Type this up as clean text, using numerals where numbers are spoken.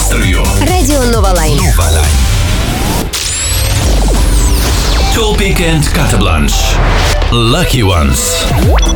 настрою. Радіо Нова Лайн. Нова Лайн. Topic and Carte Blanche. Lucky Ones.